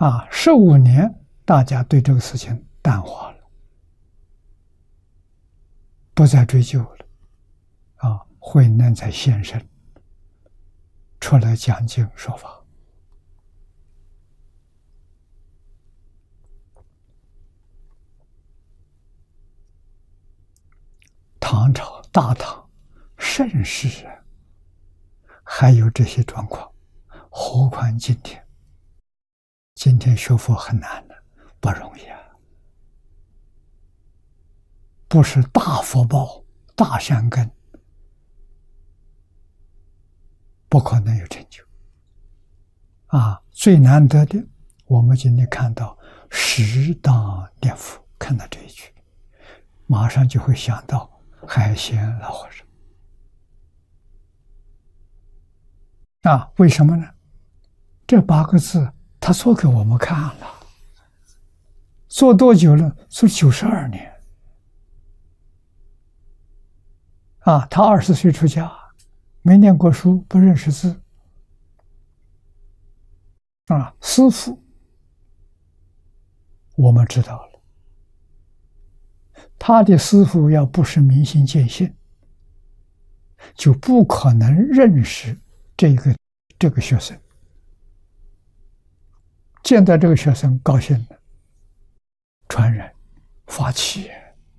15年，大家对这个事情淡化了，不再追究了。慧能才现身，出来讲经说法。唐朝大唐盛世啊，还有这些状况，何况今天？今天学佛很难的，不容易啊！不是大福报、大善根，不可能有成就。最难得的，我们今天看到适当念佛，看到这一句，马上就会想到海鲜老和尚。为什么呢？这8个字他做给我们看了，做多久了？做92年。他20岁出家，没念过书，不认识字。师父我们知道了，他的师父要不是明心见性，就不可能认识这个学生。见到这个学生高兴了，传人发起，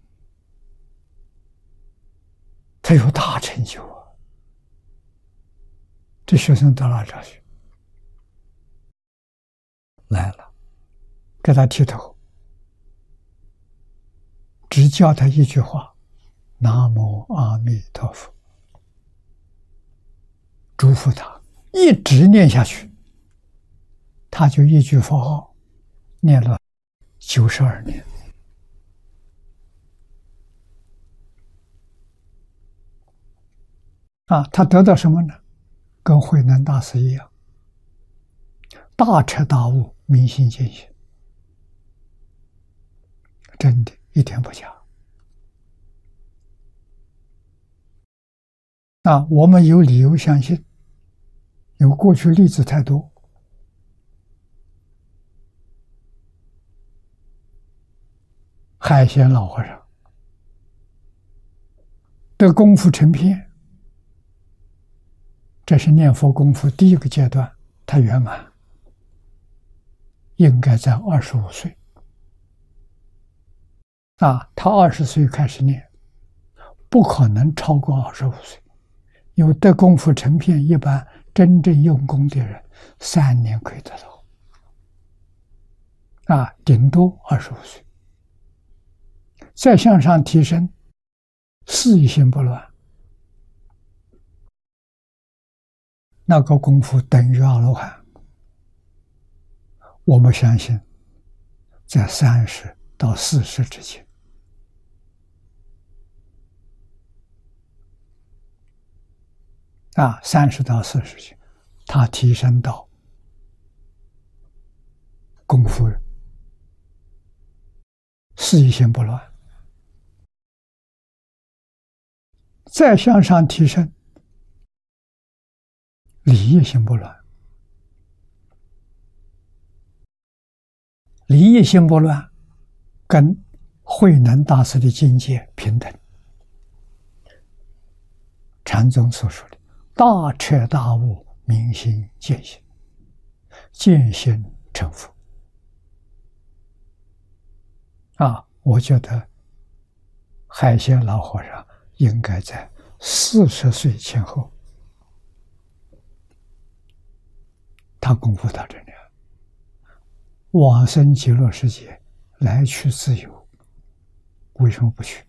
他有大成就啊！这学生到哪里去？来了，给他剃头，只教他一句话：南无阿弥陀佛，嘱咐他一直念下去。他就一句佛号念了92年。他得到什么呢？跟慧能大师一样，大彻大悟，明心见性，真的一点不假。我们有理由相信，因为过去例子太多。海鲜老和尚的功夫成片，这是念佛功夫第一个阶段，他圆满，应该在25岁。他20岁开始念，不可能超过25岁，因为得功夫成片，一般真正用功的人3年可以得到，顶多25岁。再向上提升，事业心不乱，那个功夫等于阿罗汉。我们相信，在30到40之间。30到40之间，他提升到功夫事业心不乱。再向上提升，理业心不乱。理业心不乱，跟慧能大师的境界平等。禅宗所说的大彻大悟，明心见性，见性成佛。我觉得海鲜老和尚应该在40岁前后，他功夫到这里，往生极乐世界，来去自由，为什么不去？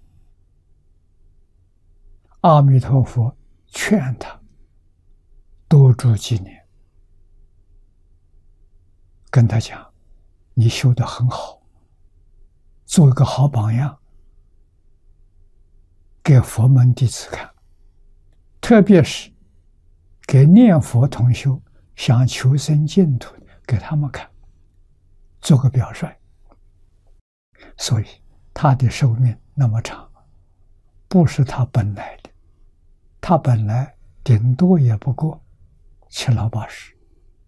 阿弥陀佛劝他多住几年，跟他讲，你修得很好，做一个好榜样给佛门弟子看，特别是给念佛同修想求生净土给他们看，做个表率。所以他的寿命那么长，不是他本来的，他本来顶多也不过7老80。